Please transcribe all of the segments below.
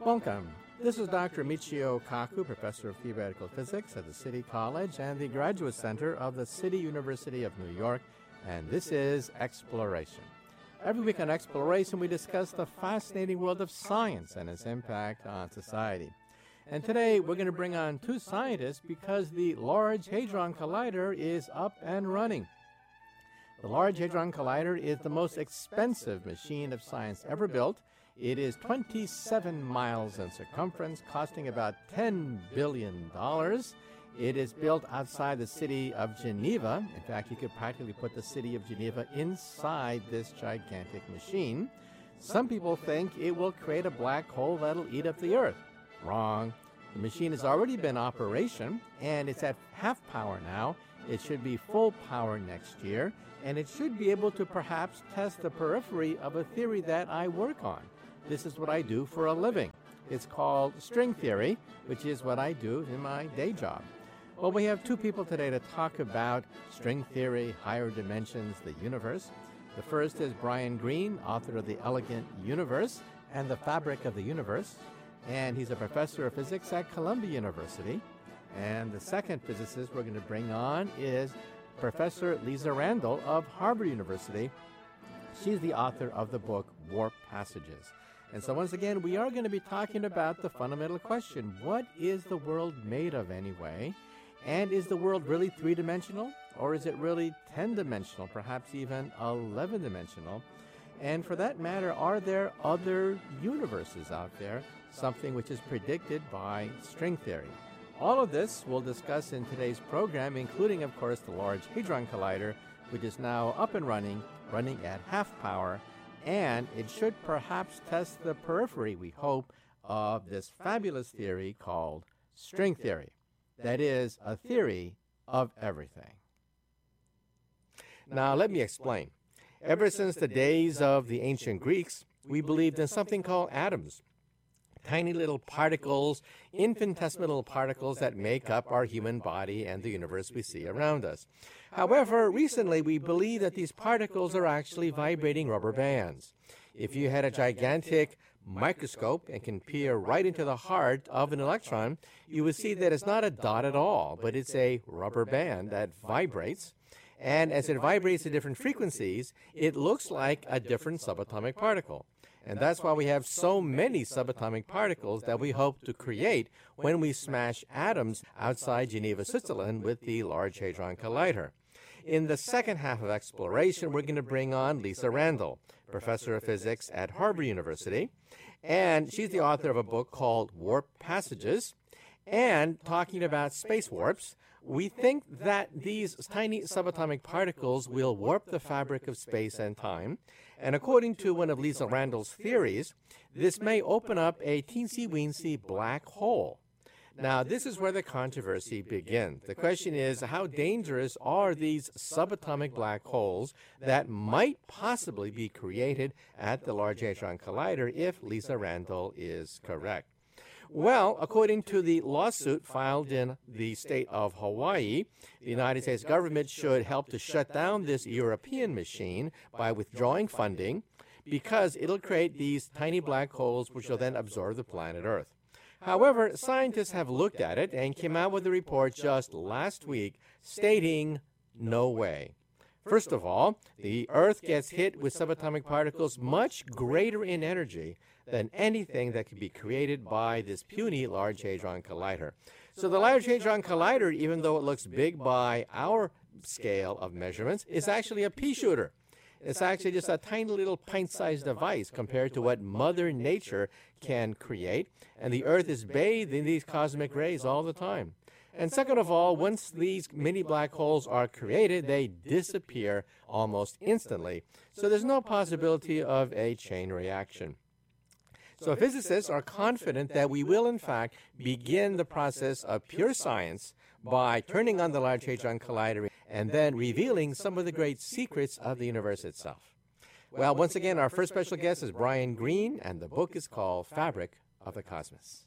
Welcome. This is Dr. Michio Kaku, Professor of Theoretical Physics at the City College and the Graduate Center of the City University of New York, and this is Exploration. Every week on Exploration, we discuss the fascinating world of science and its impact on society. And today, we're going to bring on two scientists because the Large Hadron Collider is up and running. The Large Hadron Collider is the most expensive machine of science ever built. It is 27 miles in circumference, costing about $10 billion. It is built outside the city of Geneva. In fact, you could practically put the city of Geneva inside this gigantic machine. Some people think it will create a black hole that'll eat up the Earth. Wrong. The machine has already been in operation, and it's at half power now. It should be full power next year, and it should be able to perhaps test the periphery of a theory that I work on. This is what I do for a living. It's called string theory, which is what I do in my day job. Well, we have two people today to talk about string theory, higher dimensions, the universe. The first is Brian Greene, author of The Elegant Universe and the Fabric of the Universe, and he's a professor of physics at Columbia University. And the second physicist we're going to bring on is Professor Lisa Randall of Harvard University. She's the author of the book Warp Passages. And so once again, we are going to be talking about the fundamental question, what is the world made of anyway? And is the world really three-dimensional? Or is it really 10-dimensional, perhaps even 11-dimensional? And for that matter, are there other universes out there, something which is predicted by string theory? All of this we'll discuss in today's program, including, of course, the Large Hadron Collider, which is now up and running at half power, and it should perhaps test the periphery, we hope, of this fabulous theory called string theory. That is, a theory of everything. Now, let me explain. Ever since the days of the ancient Greeks, we believed in something called atoms. Tiny little particles, infinitesimal particles that make up our human body and the universe we see around us. However, recently we believe that these particles are actually vibrating rubber bands. If you had a gigantic microscope and can peer right into the heart of an electron, you would see that it's not a dot at all, but it's a rubber band that vibrates. And as it vibrates at different frequencies, it looks like a different subatomic particle. And that's why we have so many subatomic particles that we hope to create when we smash atoms outside Geneva, Switzerland with the Large Hadron Collider. In the second half of Exploration, we're going to bring on Lisa Randall, professor of physics at Harvard University. And she's the author of a book called Warp Passages. And talking about space warps, we think that these tiny subatomic particles will warp the fabric of space and time. And according to one of Lisa Randall's theories, this may open up a teensy-weensy black hole. Now, this is where the controversy begins. The question is, how dangerous are these subatomic black holes that might possibly be created at the Large Hadron Collider if Lisa Randall is correct? Well, according to the lawsuit filed in the state of Hawaii, the United States government should help to shut down this European machine by withdrawing funding because it'll create these tiny black holes which will then absorb the planet Earth. However, scientists have looked at it and came out with a report just last week stating no way. First of all, the Earth gets hit with subatomic particles much greater in energy than anything that could be created by this puny Large Hadron Collider. So the Large Hadron Collider, even though it looks big by our scale of measurements, is actually a pea shooter. It's actually just a tiny little pint-sized device compared to what Mother Nature can create, and the Earth is bathed in these cosmic rays all the time. And second of all, once these mini black holes are created, they disappear almost instantly. So there's no possibility of a chain reaction. So physicists are confident that we will, in fact, begin the process of pure science by turning on the Large Hadron Collider and then revealing some of the great secrets of the universe itself. Well, once again, our first special guest is Brian Greene, and the book is called Fabric of the Cosmos.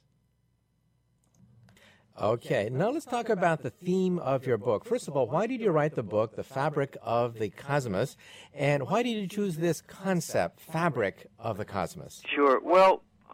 Okay, now let's talk about the theme of your book. First of all, why did you write the book, The Fabric of the Cosmos, and why did you choose this concept, Fabric of the Cosmos? Sure. Well,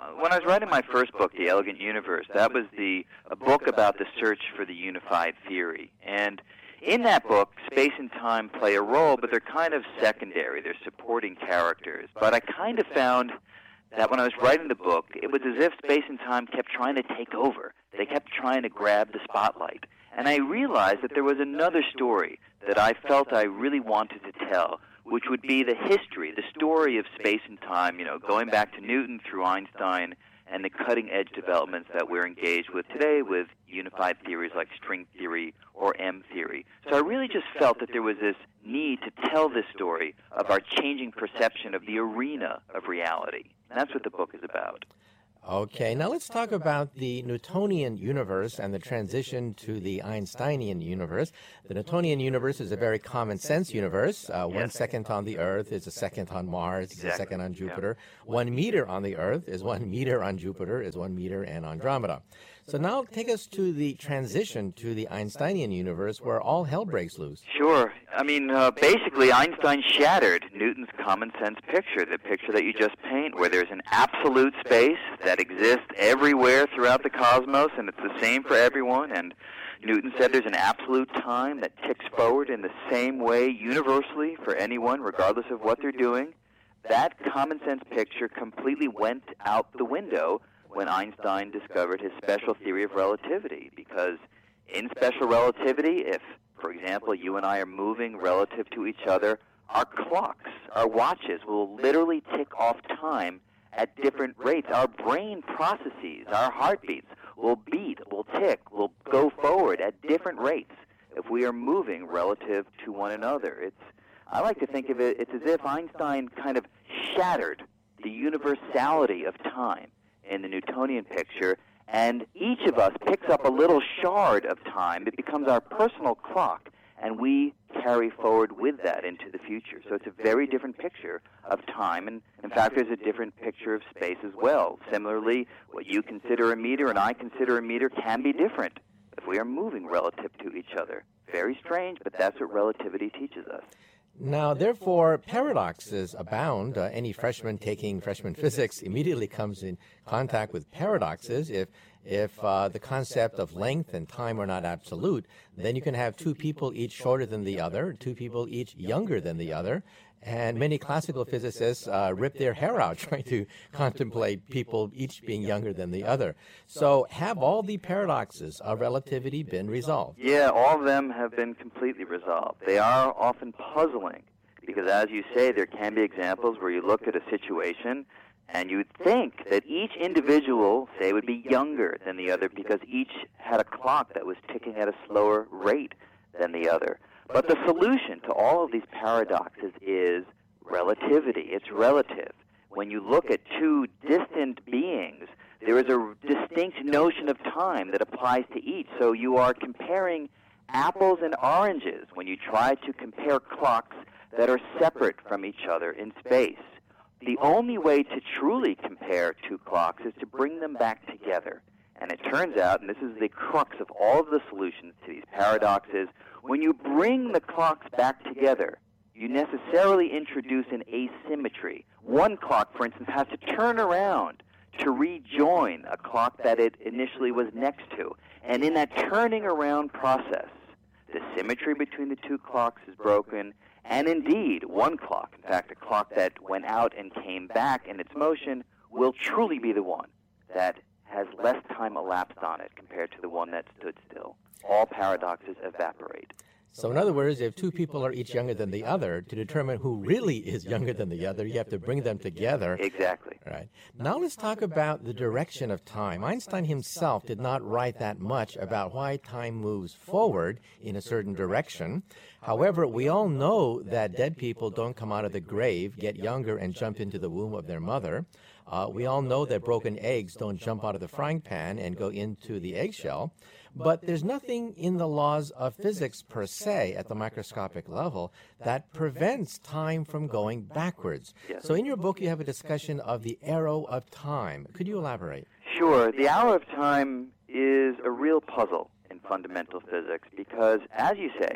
when I was writing my first book, The Elegant Universe, that was a book about the search for the unified theory. And in that book, space and time play a role, but they're kind of secondary. They're supporting characters. But I kind of found that when I was writing the book, it was as if space and time kept trying to take over. They kept trying to grab the spotlight. And I realized that there was another story that I felt I really wanted to tell, which would be the history, the story of space and time, going back to Newton through Einstein and the cutting-edge developments that we're engaged with today with unified theories like string theory or M theory. So I really just felt that there was this need to tell this story of our changing perception of the arena of reality. And that's what the book is about. Okay, now let's talk about the Newtonian universe and the transition to the Einsteinian universe. The Newtonian universe is a very common sense universe. 1 second on the Earth is a second on Mars, is a second on Jupiter. 1 meter on the Earth is 1 meter on Jupiter, is 1 meter in Andromeda. So now take us to the transition to the Einsteinian universe where all hell breaks loose. Sure. I mean, basically Einstein shattered Newton's common sense picture, the picture that you just paint, where there's an absolute space that exists everywhere throughout the cosmos, and it's the same for everyone. And Newton said there's an absolute time that ticks forward in the same way universally for anyone, regardless of what they're doing. That common sense picture completely went out the window when Einstein discovered his special theory of relativity, because in special relativity, if, for example, you and I are moving relative to each other, our clocks, our watches will literally tick off time at different rates. Our brain processes, our heartbeats will beat, will tick, will go forward at different rates if we are moving relative to one another. I like to think of it's as if Einstein kind of shattered the universality of time in the Newtonian picture, and each of us picks up a little shard of time. It becomes our personal clock, and we carry forward with that into the future. So it's a very different picture of time, and in fact there's a different picture of space as well. Similarly, what you consider a meter and I consider a meter can be different if we are moving relative to each other. Very strange, but that's what relativity teaches us. Now, therefore, paradoxes abound. Any freshman taking freshman physics immediately comes in contact with paradoxes. If the concept of length and time are not absolute, then you can have two people each shorter than the other, two people each younger than the other. And many classical physicists rip their hair out trying to contemplate people each being younger than the other. So have all the paradoxes of relativity been resolved? Yeah, all of them have been completely resolved. They are often puzzling because, as you say, there can be examples where you look at a situation and you would think that each individual, say, would be younger than the other because each had a clock that was ticking at a slower rate than the other. But the solution to all of these paradoxes is relativity. It's relative. When you look at two distant beings, there is a distinct notion of time that applies to each. So you are comparing apples and oranges when you try to compare clocks that are separate from each other in space. The only way to truly compare two clocks is to bring them back together. And it turns out, and this is the crux of all of the solutions to these paradoxes, when you bring the clocks back together, you necessarily introduce an asymmetry. One clock, for instance, has to turn around to rejoin a clock that it initially was next to. And in that turning around process, the symmetry between the two clocks is broken, and indeed, one clock, in fact, a clock that went out and came back in its motion, will truly be the one that has less time elapsed on it compared to the one that stood still. All paradoxes evaporate. So in other words, if two people are each younger than the other, to determine who really is younger than the other, you have to bring them together. Exactly. Right. Now let's talk about the direction of time. Einstein himself did not write that much about why time moves forward in a certain direction. However, we all know that dead people don't come out of the grave, get younger, and jump into the womb of their mother. We all know that broken eggs don't jump out of the frying pan and go into the eggshell. But there's nothing in the laws of physics per se at the microscopic level that prevents time from going backwards. Yes. So in your book, you have a discussion of the arrow of time. Could you elaborate? Sure. The arrow of time is a real puzzle in fundamental physics because, as you say,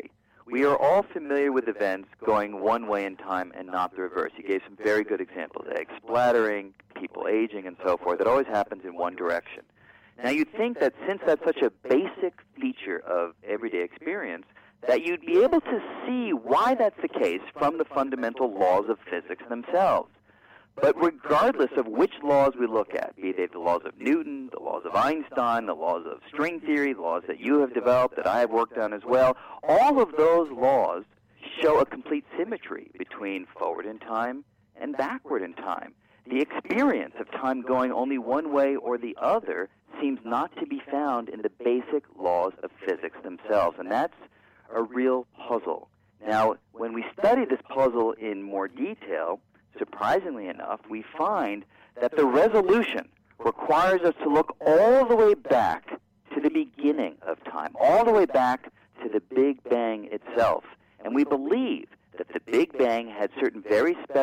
we are all familiar with events going one way in time and not the reverse. You gave some very good examples, egg splattering, people aging, and so forth. It always happens in one direction. Now, you'd think that since that's such a basic feature of everyday experience, that you'd be able to see why that's the case from the fundamental laws of physics themselves. But regardless of which laws we look at, be they the laws of Newton, the laws of Einstein, the laws of string theory, the laws that you have developed, that I have worked on as well, all of those laws show a complete symmetry between forward in time and backward in time. The experience of time going only one way or the other seems not to be found in the basic laws of physics themselves, and that's a real puzzle. Now, when we study this puzzle in more detail, surprisingly enough, we find that the resolution requires us to look all the way back to the beginning of time, all the way back to the Big Bang itself. And we believe that the Big Bang had certain very special